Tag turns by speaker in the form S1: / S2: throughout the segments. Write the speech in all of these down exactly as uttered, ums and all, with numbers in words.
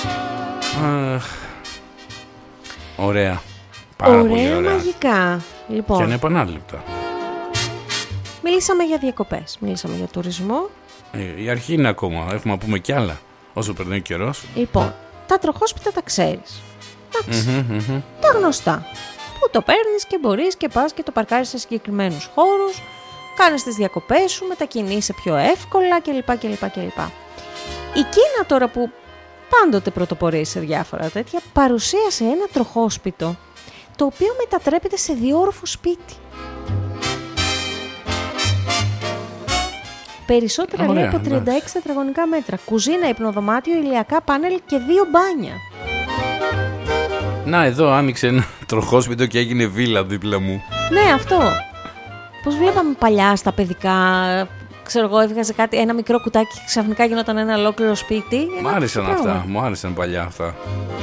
S1: Αχ, ωραία. Πάρα
S2: ωραία,
S1: πολύ ωραία.
S2: μαγικά. Λοιπόν,
S1: Και ανεπανάληπτα.
S2: μιλήσαμε για διακοπές, μιλήσαμε για τουρισμό.
S1: Ε, η αρχή είναι ακόμα. Έχουμε να πούμε κι άλλα. Όσο περνάει ο καιρός.
S2: Λοιπόν, τα τροχόσπιτα τα ξέρεις. Εντάξει,
S1: Mm-hmm, mm-hmm.
S2: τα γνωστά. Που το παίρνεις και μπορείς και πας και το παρκάρεις σε συγκεκριμένους χώρους, κάνεις τις διακοπές σου, μετακινείσαι πιο εύκολα κλπ. κλπ, κλπ. Η Κίνα τώρα που πάντοτε πρωτοπορεί σε διάφορα τέτοια, παρουσίασε ένα τροχόσπιτο το οποίο μετατρέπεται σε διόροφο σπίτι. Περισσότερα λέει από τριάντα έξι τετραγωνικά μέτρα. Κουζίνα, υπνοδωμάτιο, ηλιακά πάνελ και δύο μπάνια.
S1: Να, εδώ άνοιξε ένα τροχόσπιτο και έγινε βίλα δίπλα μου.
S2: Ναι, αυτό. Πώς βλέπαμε παλιά στα παιδικά, ξέρω εγώ, έβγαζε κάτι, ένα μικρό κουτάκι και ξαφνικά γινόταν ένα ολόκληρο σπίτι.
S1: Μ' άρεσαν αυτά, μου άρεσαν παλιά αυτά.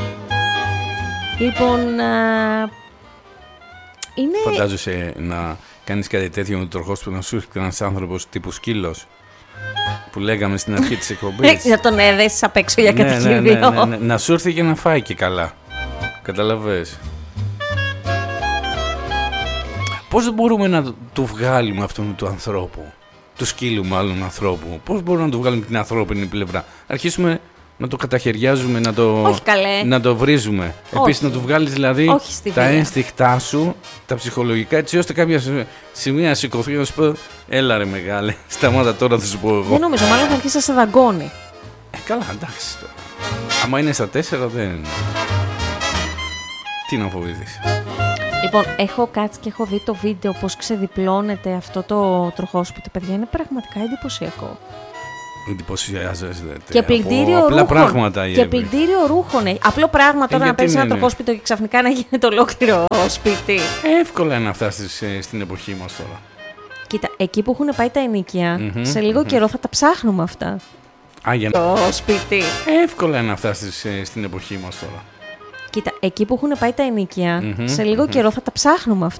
S2: Λοιπόν, α, είναι...
S1: Φαντάζεσαι να κάνεις κάτι τέτοιο με το τροχόσπιτο, να σου έρχεται ένας άνθρωπος τύπου σκύλος που λέγαμε στην αρχή της εκπομπής.
S2: Να τον έδεσαι απ' έξω για
S1: ναι,
S2: κατοικίδιο.
S1: ναι, ναι, ναι, ναι. Να σου έρθει και να φάει και καλά. Καταλαβες. Πώς μπορούμε να του βγάλουμε αυτόν του ανθρώπου, του σκύλου μάλλον ανθρώπου, πώς μπορούμε να του βγάλουμε την ανθρώπινη πλευρά? Αρχίσουμε να το καταχαιριάζουμε, να το,
S2: Όχι, καλέ.
S1: να το βρίζουμε.
S2: Όχι.
S1: Επίσης να του βγάλεις δηλαδή
S2: Όχι
S1: τα
S2: βία.
S1: ένστικτά σου, τα ψυχολογικά, έτσι ώστε κάποια σημεία να σηκωθεί και να σου πω έλα ρε μεγάλε, σταμάτα τώρα θα σου πω εγώ.
S2: Δεν νομίζω, μάλλον θα αρχίσει να σε δαγκώνει.
S1: Ε, καλά, εντάξει τώρα. Άμα είναι στα τέσσερα δεν... Τι να φοβηθείς.
S2: Λοιπόν, έχω κάτσει και έχω δει το βίντεο πώς ξεδιπλώνεται αυτό το τροχόσπιτο. Παιδιά, είναι πραγματικά εντυπωσιακό.
S1: Εντυπωσιάζεστε.
S2: Και πλυντήριο
S1: απλά
S2: ρούχων.
S1: πράγματα.
S2: Και πλυντήριο ρούχων. Ε. Απλό πράγμα τώρα
S1: Ε,
S2: να παίρνει ένα
S1: είναι,
S2: τροχόσπιτο και ξαφνικά να γίνεται ολόκληρο σπίτι.
S1: Εύκολα είναι να φτάσεις ε, στην εποχή μας τώρα.
S2: Κοίτα, εκεί που έχουν πάει τα ενοίκια,
S1: Mm-hmm,
S2: σε λίγο mm-hmm. καιρό θα τα ψάχνουμε αυτά.
S1: Α, για να...
S2: Το σπίτι.
S1: Εύκολα είναι να φτάσεις ε, στην εποχή μας τώρα.
S2: Κοίτα, εκεί που έχουν πάει τα ενοίκια,
S1: Mm-hmm,
S2: σε λίγο
S1: mm-hmm.
S2: καιρό θα τα ψάχνουμε αυτά.